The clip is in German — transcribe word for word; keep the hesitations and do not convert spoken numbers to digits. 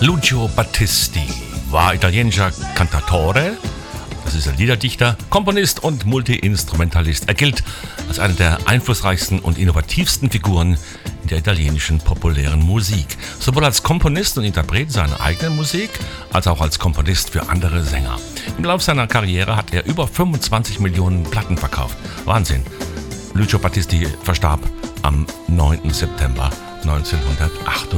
Lucio Battisti war italienischer Cantautore, das ist ein Liederdichter, Komponist und Multiinstrumentalist. Er gilt als eine der einflussreichsten und innovativsten Figuren in der italienischen populären Musik. Sowohl als Komponist und Interpret seiner eigenen Musik, als auch als Komponist für andere Sänger. Im Laufe seiner Karriere hat er über fünfundzwanzig Millionen Platten verkauft. Wahnsinn. Lucio Battisti verstarb am neunten September neunzehnhundertachtundsiebzig.